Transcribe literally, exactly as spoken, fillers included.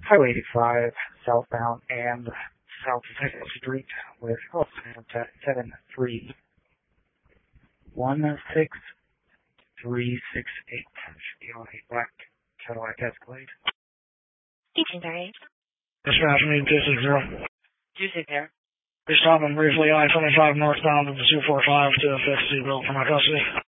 Highway eighty-five, southbound and South second Street with seven three one six three six eight. Should be on a black Cadillac Escalade. Station eight. Dispatch me two six zero. two six zero. You're stopping briefly I twenty-five northbound of the two four five to fix seatbelt for my custody.